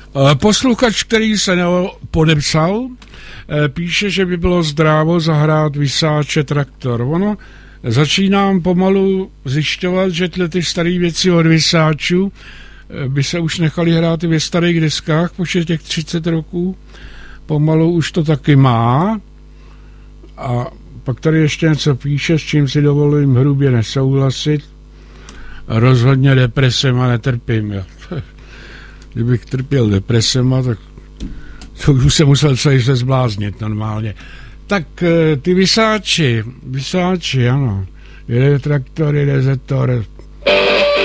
Posluchač, který se podepsal, píše, že by bylo zdrávo zahrát Vysáče Traktor. Ono, začínám pomalu zjišťovat, že ty staré věci od Vysáčů by se už nechali hrát i ve starých deskách počet těch 30 roků. Pomalu už to taky má. A pak tady ještě něco píše, s čím si dovolím hrubě nesouhlasit. Rozhodně depresema netrpím. Jo. Kdybych trpěl depresema, tak to už se musel celý se zbláznit normálně. Tak ty Vysáči, ano. Jede traktor, jede Zetor,